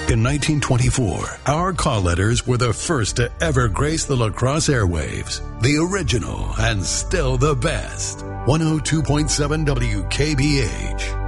Back in 1924, our call letters were the first to ever grace the La Crosse airwaves. The original and still the best. 102.7 WKBH.